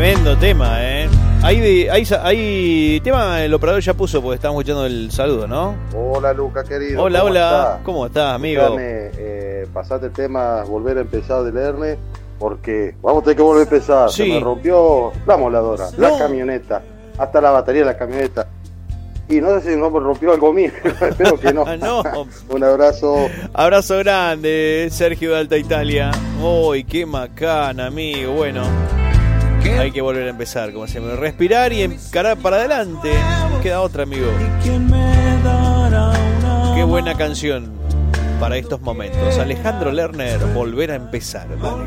Tremendo tema, Ahí tema el operador ya puso porque estamos escuchando el saludo, ¿no? Hola, Luca, querido. Hola, ¿Cómo hola. estás? ¿Cómo estás, amigo? Pasate el tema, volver a empezar del Erne, porque vamos a tener que volver a empezar. Sí. Se me rompió la moladora, No. la camioneta, hasta la batería de la camioneta. Y no sé si no me rompió algo mío, espero que no. No. Un abrazo. Abrazo grande, Sergio de Alta Italia. Uy, qué macana, amigo. Bueno, hay que volver a empezar, como se me respirar y encarar para adelante. Queda otra, amigo. Qué buena canción para estos momentos. Alejandro Lerner, volver a empezar. Dale.